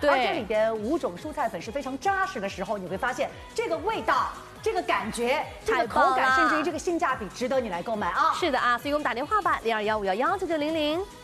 而这里边5种蔬菜粉是非常扎实的时候，你会发现这个味道。 这个感觉，这个口感，甚至于这个性价比，值得你来购买啊！ 是的啊，所以我们打电话吧，0215119900。